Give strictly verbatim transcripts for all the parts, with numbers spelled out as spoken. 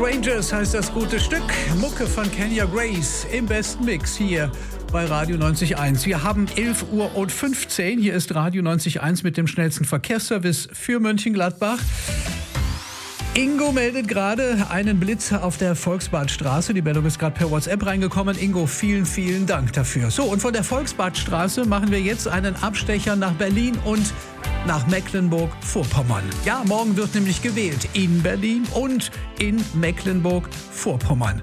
Strangers heißt das gute Stück. Mucke von Kenya Grace im besten Mix hier bei Radio neunzig Komma eins. Wir haben elf Uhr fünfzehn. Hier ist Radio neunzig Komma eins mit dem schnellsten Verkehrsservice für Mönchengladbach. Ingo meldet gerade einen Blitz auf der Volksbadstraße. Die Meldung ist gerade per WhatsApp reingekommen. Ingo, vielen, vielen Dank dafür. So, und von der Volksbadstraße machen wir jetzt einen Abstecher nach Berlin und nach Mecklenburg-Vorpommern. Ja, morgen wird nämlich gewählt in Berlin und in Mecklenburg-Vorpommern.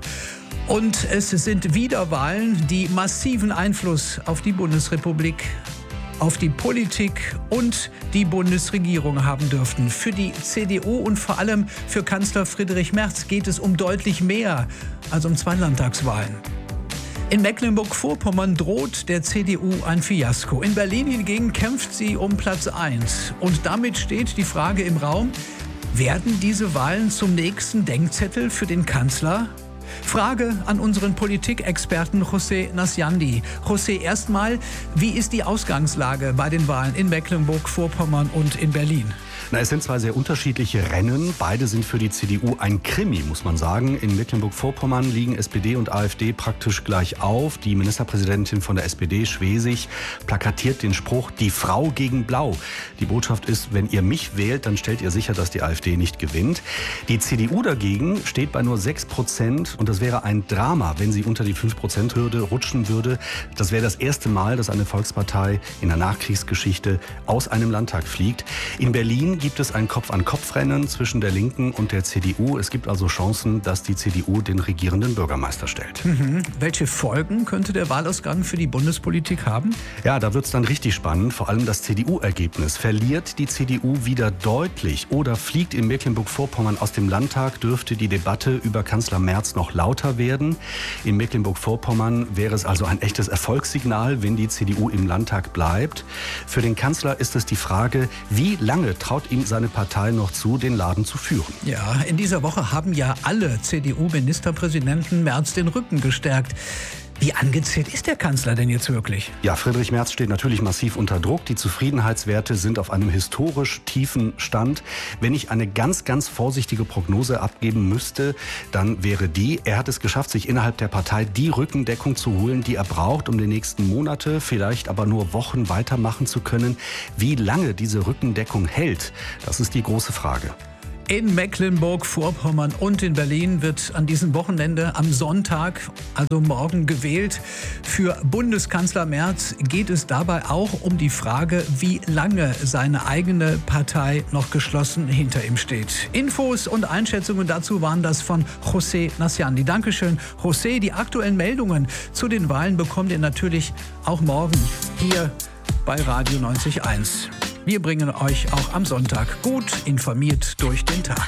Und es sind Wiederwahlen, die massiven Einfluss auf die Bundesrepublik, auf die Politik und die Bundesregierung haben dürften. Für die C D U und vor allem für Kanzler Friedrich Merz geht es um deutlich mehr als um zwei Landtagswahlen. In Mecklenburg-Vorpommern droht der C D U ein Fiasko. In Berlin hingegen kämpft sie um Platz eins. Und damit steht die Frage im Raum, werden diese Wahlen zum nächsten Denkzettel für den Kanzler? Frage an unseren Politikexperten José Nasciandi. José, erstmal, wie ist die Ausgangslage bei den Wahlen in Mecklenburg-Vorpommern und in Berlin? Na, es sind zwei sehr unterschiedliche Rennen. Beide sind für die C D U ein Krimi, muss man sagen. In Mecklenburg-Vorpommern liegen S P D und AfD praktisch gleich auf. Die Ministerpräsidentin von der S P D, Schwesig, plakatiert den Spruch, die Frau gegen Blau. Die Botschaft ist, wenn ihr mich wählt, dann stellt ihr sicher, dass die AfD nicht gewinnt. Die C D U dagegen steht bei nur sechs Prozent und das wäre ein Drama, wenn sie unter die fünf Prozent Hürde rutschen würde. Das wäre das erste Mal, dass eine Volkspartei in der Nachkriegsgeschichte aus einem Landtag fliegt. In Berlin gibt es ein Kopf-an-Kopf-Rennen zwischen der Linken und der C D U. Es gibt also Chancen, dass die C D U den regierenden Bürgermeister stellt. Mhm. Welche Folgen könnte der Wahlausgang für die Bundespolitik haben? Ja, da wird es dann richtig spannend. Vor allem das C D U-Ergebnis. Verliert die C D U wieder deutlich oder fliegt in Mecklenburg-Vorpommern aus dem Landtag, dürfte die Debatte über Kanzler Merz noch lauter werden. In Mecklenburg-Vorpommern wäre es also ein echtes Erfolgssignal, wenn die C D U im Landtag bleibt. Für den Kanzler ist es die Frage, wie lange traut ihm seine Partei noch zu, den Laden zu führen. Ja, in dieser Woche haben ja alle C D U-Ministerpräsidenten Merz den Rücken gestärkt. Wie angezählt ist der Kanzler denn jetzt wirklich? Ja, Friedrich Merz steht natürlich massiv unter Druck. Die Zufriedenheitswerte sind auf einem historisch tiefen Stand. Wenn ich eine ganz, ganz vorsichtige Prognose abgeben müsste, dann wäre die, er hat es geschafft, sich innerhalb der Partei die Rückendeckung zu holen, die er braucht, um die nächsten Monate, vielleicht aber nur Wochen weitermachen zu können. Wie lange diese Rückendeckung hält, das ist die große Frage. In Mecklenburg-Vorpommern und in Berlin wird an diesem Wochenende am Sonntag, also morgen, gewählt. Für Bundeskanzler Merz geht es dabei auch um die Frage, wie lange seine eigene Partei noch geschlossen hinter ihm steht. Infos und Einschätzungen dazu waren das von José Nasciandi. Dankeschön, José. Die aktuellen Meldungen zu den Wahlen bekommt ihr natürlich auch morgen hier bei Radio neunzig Komma eins. Wir bringen euch auch am Sonntag gut informiert durch den Tag.